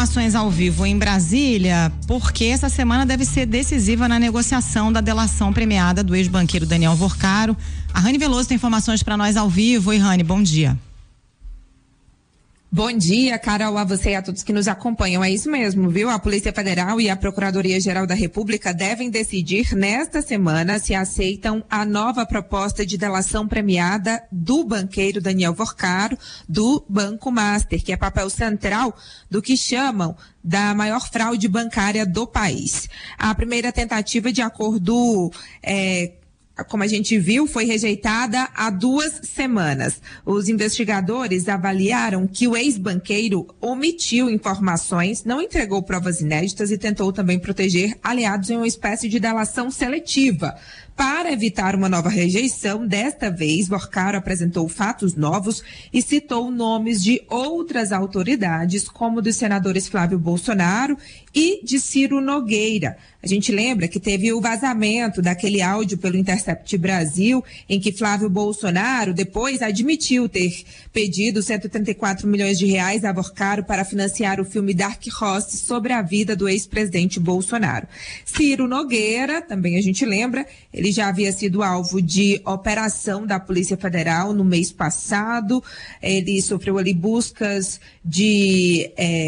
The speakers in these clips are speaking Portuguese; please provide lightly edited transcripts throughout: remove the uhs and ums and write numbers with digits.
informações ao vivo em Brasília, porque essa semana deve ser decisiva na negociação da delação premiada do ex-banqueiro Daniel Vorcaro. A Rani Veloso tem informações para nós ao vivo. Oi, Rani, bom dia. Bom dia, Carol, a você e a todos que nos acompanham. É isso mesmo, viu? A Polícia Federal e a Procuradoria-Geral da República devem decidir nesta semana se aceitam a nova proposta de delação premiada do banqueiro Daniel Vorcaro, do Banco Master, que é papel central do que chamam da maior fraude bancária do país. A primeira tentativa, de acordo como a gente viu, foi rejeitada há 2 semanas. Os investigadores avaliaram que o ex-banqueiro omitiu informações, não entregou provas inéditas e tentou também proteger aliados em uma espécie de delação seletiva. Para evitar uma nova rejeição, desta vez, Vorcaro apresentou fatos novos e citou nomes de outras autoridades, como dos senadores Flávio Bolsonaro e de Ciro Nogueira. A gente lembra que teve o vazamento daquele áudio pelo Intercept Brasil, em que Flávio Bolsonaro depois admitiu ter pedido 134 milhões de reais a Vorcaro para financiar o filme Dark Horse sobre a vida do ex-presidente Bolsonaro. Ciro Nogueira, também a gente lembra, ele já havia sido alvo de operação da Polícia Federal no mês passado. Ele sofreu ali buscas de...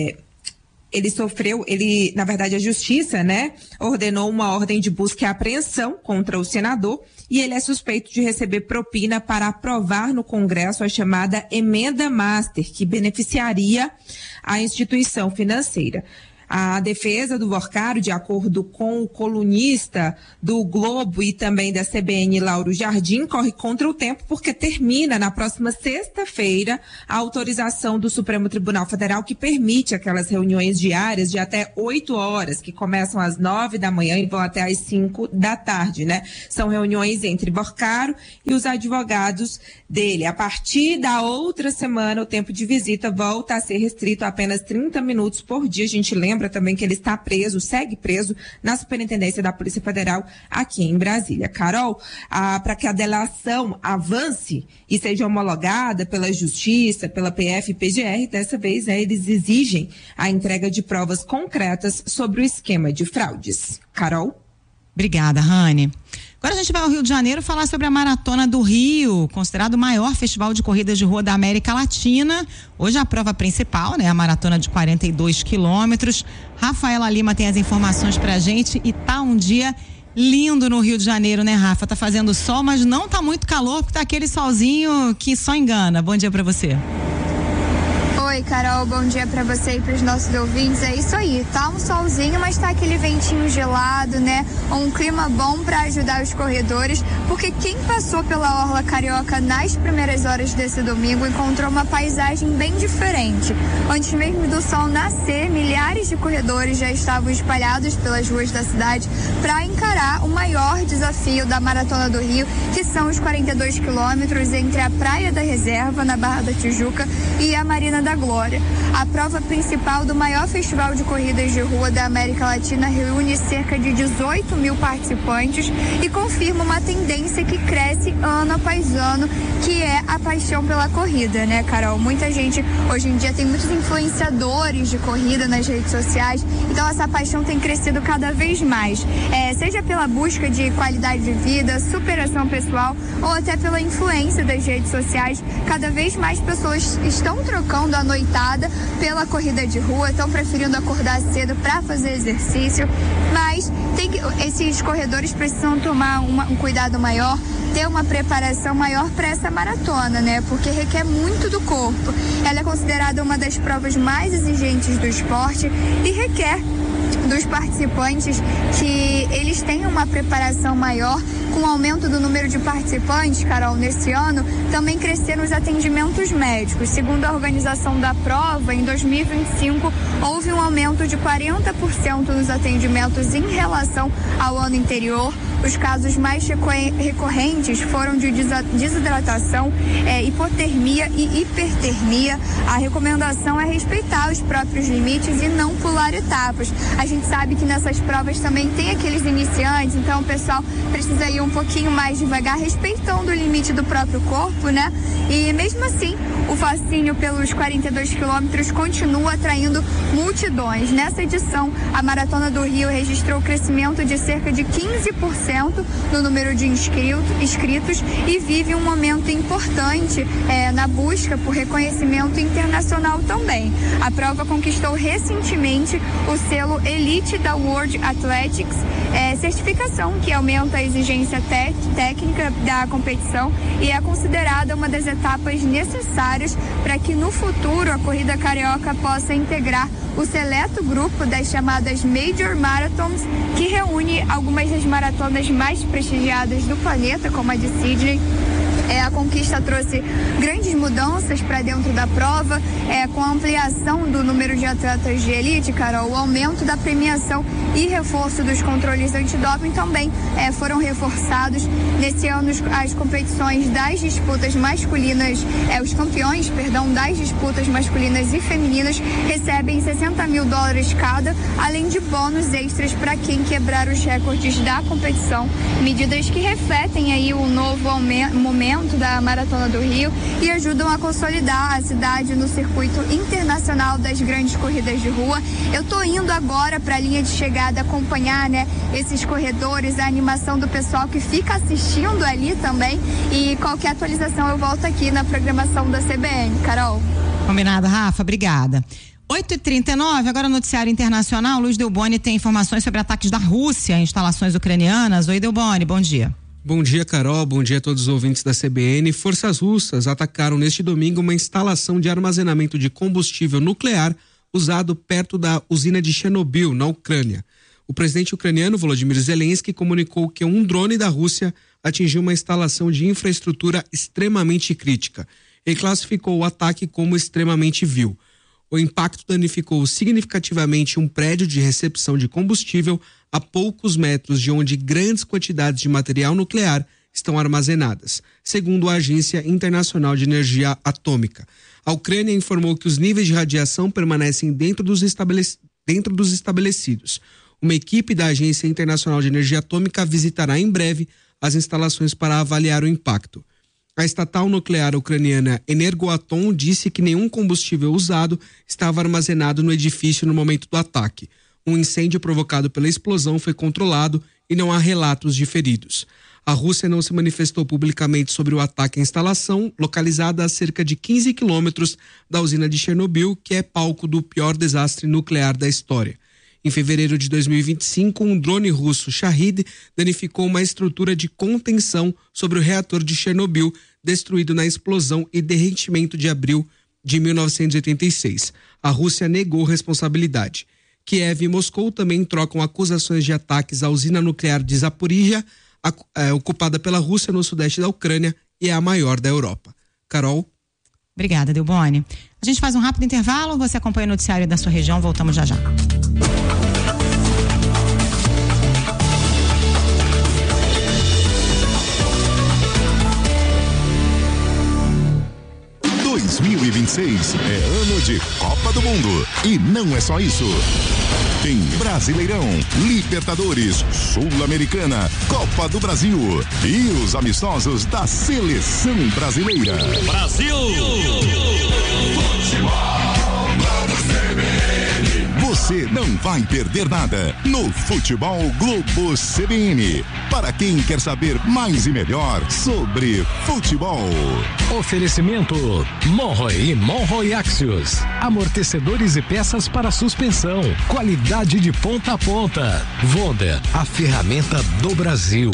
na verdade, a Justiça, ordenou uma ordem de busca e apreensão contra o senador e ele é suspeito de receber propina para aprovar no Congresso a chamada Emenda Master, que beneficiaria a instituição financeira. A defesa do Vorcaro, de acordo com o colunista do Globo e também da CBN, Lauro Jardim, corre contra o tempo porque termina na próxima sexta-feira a autorização do Supremo Tribunal Federal que permite aquelas reuniões diárias de até 8 horas, que começam às 9 da manhã e vão até às 5 da tarde, São reuniões entre Vorcaro e os advogados dele. A partir da outra semana, o tempo de visita volta a ser restrito a apenas 30 minutos por dia. A gente lembra também que ele está preso, segue preso na Superintendência da Polícia Federal aqui em Brasília. Carol, para que a delação avance e seja homologada pela Justiça, pela PF e PGR, dessa vez eles exigem a entrega de provas concretas sobre o esquema de fraudes. Carol? Obrigada, Rani. Agora a gente vai ao Rio de Janeiro falar sobre a Maratona do Rio, considerado o maior festival de corridas de rua da América Latina. Hoje a prova principal, a maratona de 42 quilômetros. Rafaela Lima tem as informações pra gente e tá um dia lindo no Rio de Janeiro, Rafa? Tá fazendo sol, mas não tá muito calor, porque tá aquele solzinho que só engana. Bom dia pra você. Oi, Carol, bom dia pra você e pros nossos ouvintes. É isso aí, tá um solzinho, mas tá aquele ventinho gelado, Um clima bom pra ajudar os corredores, porque quem passou pela Orla Carioca nas primeiras horas desse domingo encontrou uma paisagem bem diferente. Antes mesmo do sol nascer, milhares de corredores já estavam espalhados pelas ruas da cidade para encarar o maior desafio da Maratona do Rio, que são os 42 quilômetros entre a Praia da Reserva, na Barra da Tijuca, e a Marina da Glória. A prova principal do maior festival de corridas de rua da América Latina reúne cerca de 18 mil participantes e confirma uma tendência que cresce ano após ano, que é a paixão pela corrida, Carol? Muita gente, hoje em dia, tem muitos influenciadores de corrida nas redes sociais, então essa paixão tem crescido cada vez mais, seja pela busca de qualidade de vida, superação pessoal ou até pela influência das redes sociais. Cada vez mais pessoas estão trocando a noitada pela corrida de rua, estão preferindo acordar cedo para fazer exercício, mas esses corredores precisam tomar um cuidado maior, ter uma preparação maior para essa maratona, porque requer muito do corpo. Ela é considerada uma das provas mais exigentes do esporte e requer dos participantes que eles tenham uma preparação maior. Com o aumento do número de participantes, Carol, nesse ano, também cresceram os atendimentos médicos. Segundo a organização da prova, em 2025, houve um aumento de 40% nos atendimentos em relação ao ano anterior. Os casos mais recorrentes foram de desidratação, hipotermia e hipertermia. A recomendação é respeitar os próprios limites e não pular etapas. A gente sabe que nessas provas também tem aqueles iniciantes, então o pessoal precisa ir um pouquinho mais devagar, respeitando o limite do próprio corpo, né? E mesmo assim, o fascínio pelos 42 quilômetros continua atraindo multidões. Nessa edição, a Maratona do Rio registrou crescimento de cerca de 15% no número de inscritos e vive um momento importante na busca por reconhecimento internacional também. A prova conquistou recentemente o selo Elite da World Athletics, certificação que aumenta a exigência técnica da competição e é considerada uma das etapas necessárias para que no futuro a corrida carioca possa integrar o seleto grupo das chamadas Major Marathons, que reúne algumas das maratonas mais prestigiadas do planeta, como a de Sydney. A conquista trouxe grandes mudanças para dentro da prova, com a ampliação do número de atletas de elite, Carol, o aumento da premiação e reforço dos controles antidoping também foram reforçados. Nesse ano, as competições das disputas masculinas, os campeões, das disputas masculinas e femininas recebem $60 mil cada, além de bônus extras para quem quebrar os recordes da competição, medidas que refletem aí o novo momento da Maratona do Rio e ajudam a consolidar a cidade no circuito internacional das grandes corridas de rua. Eu tô indo agora para a linha de chegada acompanhar, esses corredores, a animação do pessoal que fica assistindo ali também, e qualquer atualização eu volto aqui na programação da CBN. Carol. Combinado, Rafa, obrigada. 8h39, agora noticiário internacional. Luiz Delboni tem informações sobre ataques da Rússia em instalações ucranianas. Oi, Delboni, bom dia. Bom dia, Carol. Bom dia a todos os ouvintes da CBN. Forças russas atacaram neste domingo uma instalação de armazenamento de combustível nuclear usado perto da usina de Chernobyl, na Ucrânia. O presidente ucraniano Volodymyr Zelensky comunicou que um drone da Rússia atingiu uma instalação de infraestrutura extremamente crítica. Ele classificou o ataque como extremamente vil. O impacto danificou significativamente um prédio de recepção de combustível a poucos metros de onde grandes quantidades de material nuclear estão armazenadas, segundo a Agência Internacional de Energia Atômica. A Ucrânia informou que os níveis de radiação permanecem dentro dos estabelecidos. Uma equipe da Agência Internacional de Energia Atômica visitará em breve as instalações para avaliar o impacto. A estatal nuclear ucraniana Energoatom disse que nenhum combustível usado estava armazenado no edifício no momento do ataque. Um incêndio provocado pela explosão foi controlado e não há relatos de feridos. A Rússia não se manifestou publicamente sobre o ataque à instalação, localizada a cerca de 15 quilômetros da usina de Chernobyl, que é palco do pior desastre nuclear da história. Em fevereiro de 2025, um drone russo Shahid danificou uma estrutura de contenção sobre o reator de Chernobyl, destruído na explosão e derretimento de abril de 1986. A Rússia negou responsabilidade. Kiev e Moscou também trocam acusações de ataques à usina nuclear de Zaporizhia, ocupada pela Rússia no sudeste da Ucrânia e é a maior da Europa. Carol? Obrigada, Delboni. A gente faz um rápido intervalo, você acompanha o noticiário da sua região, voltamos já já. Em 2026 é ano de Copa do Mundo. E não é só isso. Tem Brasileirão, Libertadores, Sul-Americana, Copa do Brasil e os amistosos da Seleção Brasileira. Brasil! Você não vai perder nada no Futebol Globo CBN. Para quem quer saber mais e melhor sobre futebol. Oferecimento Monroe e Monroe Axios. Amortecedores e peças para suspensão. Qualidade de ponta a ponta. Vonda, a ferramenta do Brasil.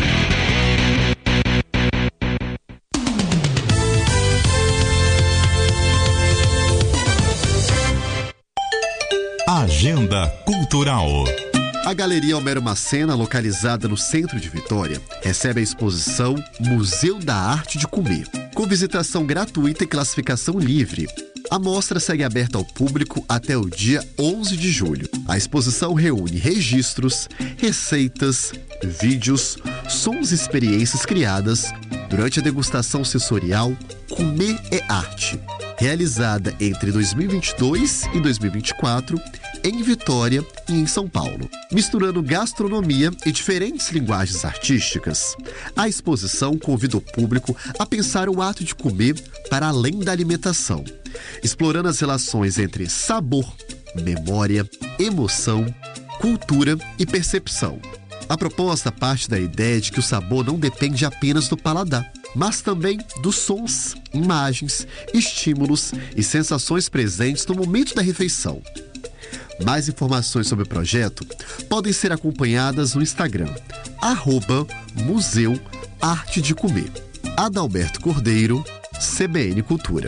Agenda Cultural. A Galeria Homero Macena, localizada no centro de Vitória, recebe a exposição Museu da Arte de Comer, com visitação gratuita e classificação livre. A mostra segue aberta ao público até o dia 11 de julho. A exposição reúne registros, receitas, vídeos, sons e experiências criadas durante a degustação sensorial Comer é Arte. realizada entre 2022 e 2024 em Vitória e em São Paulo. Misturando gastronomia e diferentes linguagens artísticas, a exposição convida o público a pensar o ato de comer para além da alimentação, explorando as relações entre sabor, memória, emoção, cultura e percepção. A proposta parte da ideia de que o sabor não depende apenas do paladar, mas também dos sons, imagens, estímulos e sensações presentes no momento da refeição. Mais informações sobre o projeto podem ser acompanhadas no Instagram, @Museu Arte de Comer. Adalberto Cordeiro, CBN Cultura.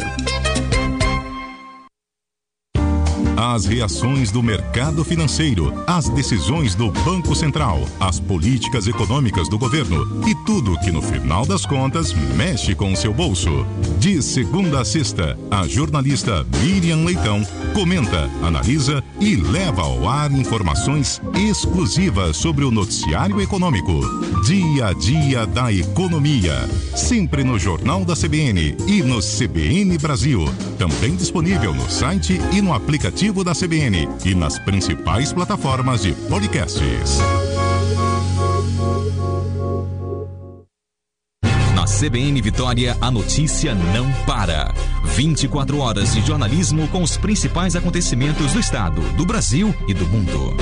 As reações do mercado financeiro, as decisões do Banco Central, as políticas econômicas do governo e tudo que no final das contas mexe com o seu bolso. De segunda a sexta, a jornalista Miriam Leitão comenta, analisa e leva ao ar informações exclusivas sobre o noticiário econômico. Dia a dia da economia. Sempre no Jornal da CBN e no CBN Brasil. Também disponível no site e no aplicativo da CBN e nas principais plataformas de podcasts. Na CBN Vitória, a notícia não para. 24 horas de jornalismo com os principais acontecimentos do estado, do Brasil e do mundo.